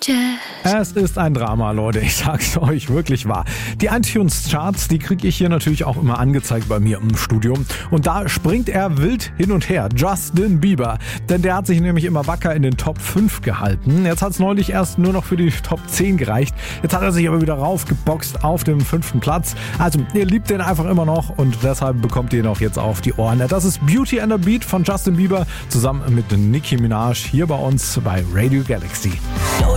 Es ist ein Drama, Leute, ich sag's euch wirklich wahr. Die iTunes-Charts, die kriege ich hier natürlich auch immer angezeigt bei mir im Studio. Und da springt er wild hin und her, Justin Bieber. Denn der hat sich nämlich immer wacker in den Top 5 gehalten. Jetzt hat's neulich erst nur noch für die Top 10 gereicht. Jetzt hat er sich aber wieder raufgeboxt auf dem 5. Platz. Also, ihr liebt den einfach immer noch und deshalb bekommt ihr ihn auch jetzt auf die Ohren. Das ist Beauty and the Beat von Justin Bieber zusammen mit Nicki Minaj hier bei uns bei Radio Galaxy.